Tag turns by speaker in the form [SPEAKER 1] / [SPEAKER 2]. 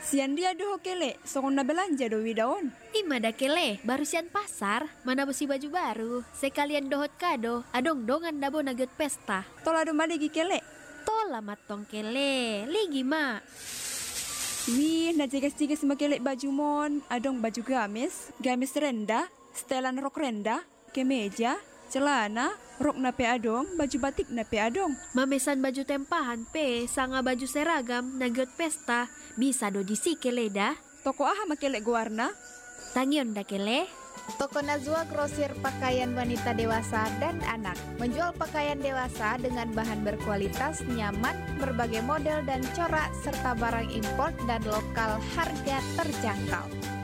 [SPEAKER 1] Sian dia doh kele, sokong na belanja do widaon.
[SPEAKER 2] Ima da kele, barusian pasar, mana besi baju baru. Sekalian dohot kado, adong dongan dabo nagiot pesta.
[SPEAKER 1] Tola do madegi kele.
[SPEAKER 2] Tola matong kele, ligi ma.
[SPEAKER 1] Wih, na jigas-jigas makele baju mon, adong baju gamis rendah, setelan rok rendah, kemeja, celana, rok nape adong, baju batik nape adong.
[SPEAKER 2] Mamesan baju tempahan pe, sanga baju seragam, nagiot pesta. Bisa do disi kele dah.
[SPEAKER 1] Toko aha makele guarna?
[SPEAKER 2] Tangion da kele.
[SPEAKER 3] Toko Nazwa grosir pakaian wanita dewasa dan anak. Menjual pakaian dewasa dengan bahan berkualitas, nyaman, berbagai model dan corak, serta barang impor dan lokal harga terjangkau.